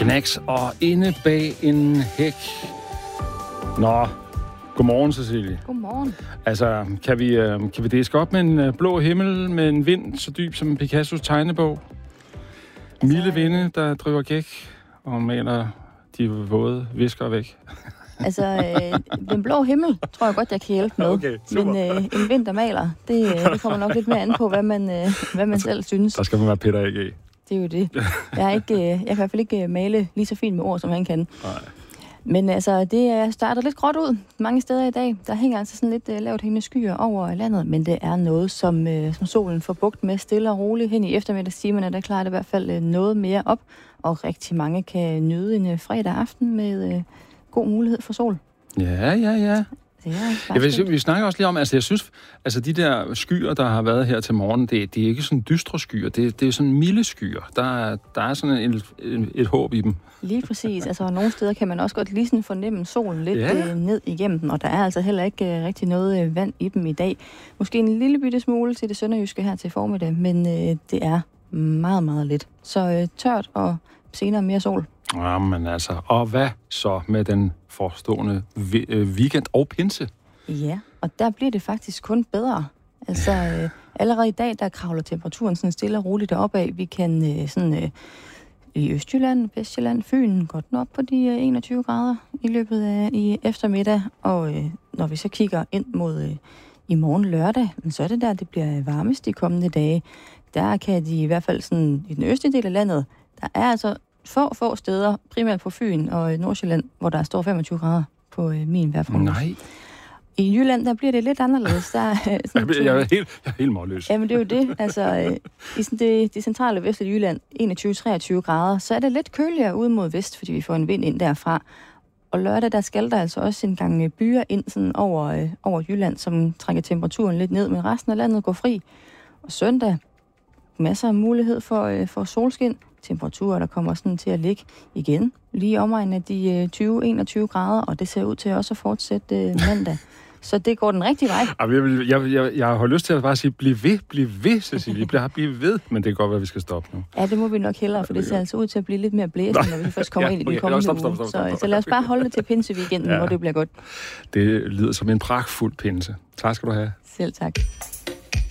Knacks og inde bag en hæk. Nå, godmorgen, Cecilie. Godmorgen. Altså, kan vi diske op med en blå himmel med en vind så dyb som Picassos tegnebog? Milde vinde, der driver gæk og maler de våde visker væk. Altså, den blå himmel tror jeg godt, jeg kan hjælpe med. Okay, men en vind, der maler, det kommer nok lidt mere an på, hvad man altså, selv synes. Der skal man være Peter A.G. Det er jo det. Jeg kan i hvert fald ikke male lige så fint med ord, som han kan. Nej. Men altså, det starter lidt gråt ud mange steder i dag. Der hænger altså sådan lidt lavt hængende skyer over landet, men det er noget, som solen får bugt med stille og roligt hen i eftermiddagstimerne. Der klarer det i hvert fald noget mere op, og rigtig mange kan nyde en fredag aften med god mulighed for sol. Ja. Vi snakker også lige om, altså jeg synes, altså de der skyer, der har været her til morgen, det er ikke sådan dystre skyer, det er sådan milde skyer. Der er sådan et håb i dem. Lige præcis. Altså nogle steder kan man også godt lige sådan fornemme solen lidt ned igennem dem, og der er altså heller ikke rigtig noget vand i dem i dag. Måske en lille bitte smule til det sønderjyske her til formiddag, men det er meget, meget lidt. Så tørt og senere mere sol. Jamen altså, og hvad så med den forestående weekend og pinse? Ja, og der bliver det faktisk kun bedre. Altså, allerede i dag, der kravler temperaturen sådan stille og roligt opad. Vi kan i Østjylland, Vestjylland, Fyn godt op på de 21 grader i løbet af i eftermiddag. Og når vi så kigger ind mod i morgen lørdag, så er det der, det bliver varmest de kommende dage. Der kan de i hvert fald sådan i den østlige del af landet, der er altså få steder, primært på Fyn og Nordsjælland, hvor der står 25 grader på min vejrprognose. Nej. I Jylland, der bliver det lidt anderledes. Der jeg er helt målløs. Jamen, det er jo det. Altså, i sådan det centrale vestlige Jylland, 21-23 grader, så er det lidt køligere ud mod vest, fordi vi får en vind ind derfra. Og lørdag, der skal der altså også en gang byer ind sådan over Jylland, som trækker temperaturen lidt ned, men resten af landet går fri. Og søndag, masser af mulighed for solskin. Temperaturer, der kommer sådan til at ligge igen lige omegn af de 20-21 grader, og det ser ud til også at fortsætte mandag. Så det går den rigtige vej. Jeg har lyst til at bare sige, bliv ved, Cecilie. Bliv ved, men det kan godt være, at vi skal stoppe nu. Ja, det må vi nok hellere, for det ser altså ud til at blive lidt mere blæsende, når vi først kommer ind i den kommende uge. Så lad os bare holde det til pinseweekenden, hvor det bliver godt. Det lyder som en pragtfuld pinse. Tak skal du have. Selv tak.